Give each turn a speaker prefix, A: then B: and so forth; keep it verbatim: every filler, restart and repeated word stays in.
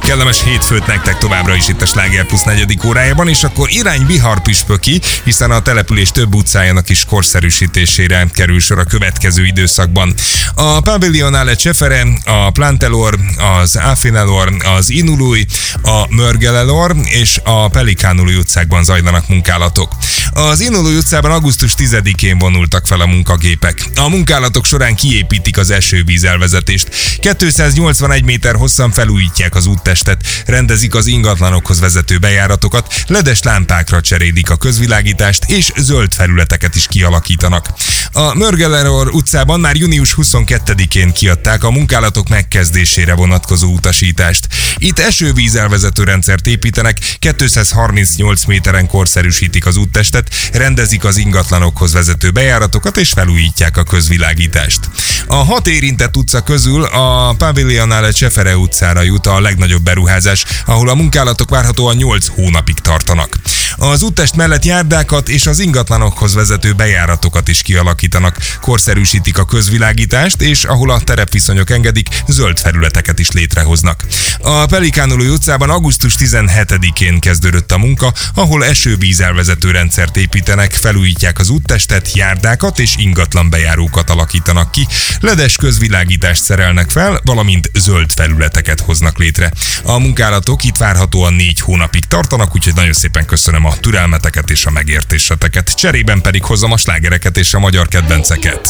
A: Kellemes hétfőt nektek továbbra is itt a Sláger Plusz negyedik órájában, és akkor irány Bihar-püspöki, hiszen a település több utcájának is korszerűsítésére kerül sor a következő időszakban. A Pavillionale Csefere, a Plantelor, az Affinelor, az Inului, a Mörgelelor és a Pelikánului utcákban zajlanak munkálatok. Az Inului utcában augusztus tizedikén vonultak fel a munkagépek. A munkálatok során kiépítik az esővízelvezetést. kétszáznyolcvanegy méter hosszan felújítják az úttestet, rendezik az ingatlanokhoz vezető bejáratokat, ledes lámpákra cserélik a közvilágítást, és zöld felületeket is kialakítanak. A Mörgelelor utcában már június huszonkettedikén kiadták a munkálatok megkezdésére vonatkozó utasítást. Itt esővízelvezető rendszert építenek, kétszázharmincnyolc méteren korszerűsítik az úttestet, rendezik az ingatlanokhoz vezető bejáratokat és felújítják a közvilágítást. A hat érintett utca közül a Pavillionale Csefere utcára jut a legnagyobb beruházás, ahol a munkálatok várhatóan nyolc hónapig tartanak. Az úttest mellett járdákat és az ingatlanokhoz vezető bejáratokat is kialakítanak, korszerűsítik a közvilágítást, és ahol a terepviszonyok engedik, zöld felületeket is létrehoznak. A Pelikánului utcában augusztus tizenhetedikén kezdődött a munka, ahol esővízelvezető rendszert építenek, felújítják az úttestet, járdákat és ingatlan bejárókat alakítanak ki, ledes közvilágítást szerelnek fel, valamint zöld felületeket hoznak létre. A munkálatok itt várhatóan négy hónapig tartanak, úgyhogy nagyon szépen köszönöm a türelmeteket és a megértéseteket. Cserében pedig hozom a slágereket és a magyar kedvenceket.